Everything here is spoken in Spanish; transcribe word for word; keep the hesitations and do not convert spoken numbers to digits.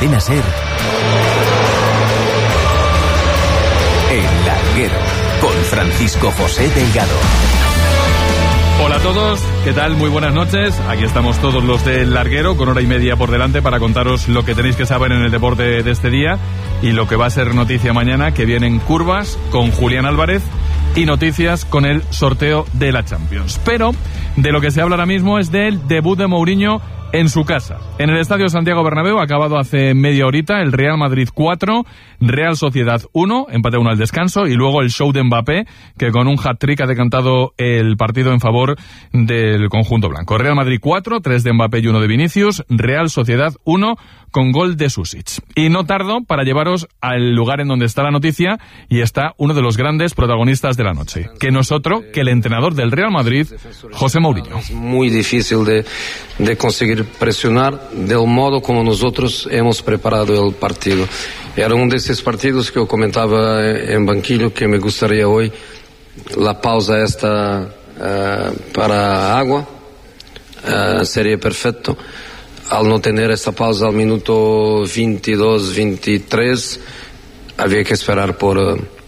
Cadena SER, El Larguero, con Francisco José Delgado. Hola a todos, ¿qué tal? Muy buenas noches. Aquí estamos todos los del Larguero, con hora y media por delante para contaros lo que tenéis que saber en el deporte de este día y lo que va a ser noticia mañana, que vienen curvas con Julián Álvarez y noticias con el sorteo de la Champions. Pero de lo que se habla ahora mismo es del debut de Mourinho en su casa. En el Estadio Santiago Bernabéu, acabado hace media horita, el Real Madrid cuatro, Real Sociedad uno, empate uno al descanso, y luego el show de Mbappé, que con un hat-trick ha decantado el partido en favor del conjunto blanco. Real Madrid cuatro, tres de Mbappé y uno de Vinicius, Real Sociedad uno, con gol de Susic. Y no tardo para llevaros al lugar en donde está la noticia, y está uno de los grandes protagonistas de la noche, que no es otro que el entrenador del Real Madrid, José Mourinho. Es muy difícil de, de conseguir presionar del modo como nosotros hemos preparado el partido. Era uno de esos partidos que yo comentaba en banquillo, que me gustaría hoy la pausa esta uh, para agua, uh, sería perfecto. Al no tener esta pausa al minuto veintidós, veintitrés, había que esperar por, uh,